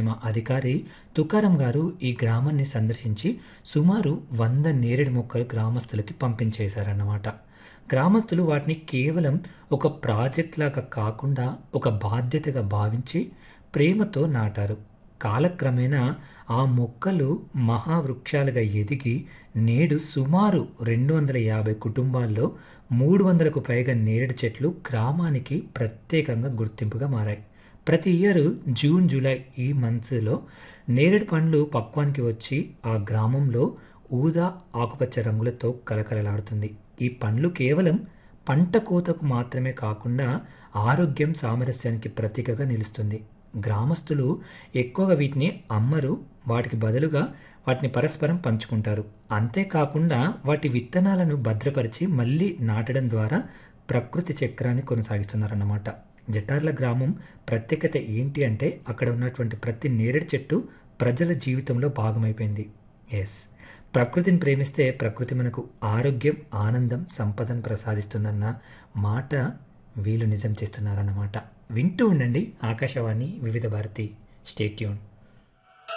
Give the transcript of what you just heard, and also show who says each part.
Speaker 1: క్షేమ అధికారి తుకారం గారు ఈ గ్రామాన్ని సందర్శించి సుమారు 100 నేరేడు మొక్కలు గ్రామస్తులకి పంపించేశారన్నమాట. గ్రామస్తులు వాటిని కేవలం ఒక ప్రాజెక్ట్ లాగా కాకుండా ఒక బాధ్యతగా భావించి ప్రేమతో నాటారు. కాలక్రమేణా ఆ మొక్కలు మహావృక్షాలుగా ఎదిగి నేడు సుమారు 250 కుటుంబాల్లో 300కు పైగా నేరేడు చెట్లు గ్రామానికి ప్రత్యేకంగా గుర్తింపుగా మారాయి. ప్రతి ఇయర్ జూన్ జూలై ఈ మంత్స్లో నేరేడు పండ్లు పక్వానికి వచ్చి ఆ గ్రామంలో ఊదా ఆకుపచ్చ రంగులతో కలకలలాడుతుంది. ఈ పండ్లు కేవలం పంట కోతకు మాత్రమే కాకుండా ఆరోగ్యం సామరస్యానికి ప్రతీకగా నిలుస్తుంది. గ్రామస్తులు ఎక్కువగా వీటిని అమ్మరు, వాటికి బదులుగా వాటిని పరస్పరం పంచుకుంటారు. అంతేకాకుండా వాటి విత్తనాలను భద్రపరిచి మళ్ళీ నాటడం ద్వారా ప్రకృతి చక్రాన్ని కొనసాగిస్తున్నారన్నమాట. జటార్ల గ్రామం ప్రత్యేకత ఏంటి అంటే అక్కడ ఉన్నటువంటి ప్రతి నేరేడు చెట్టు ప్రజల జీవితంలో భాగమైపోయింది. ఎస్, ప్రకృతిని ప్రేమిస్తే ప్రకృతి మనకు ఆరోగ్యం, ఆనందం, సంపదను ప్రసాదిస్తుందన్న మాట వీళ్ళు నిజం చేస్తున్నారన్నమాట. వింటూ ఉండండి ఆకాశవాణి వివిధ భారతి. Stay tune.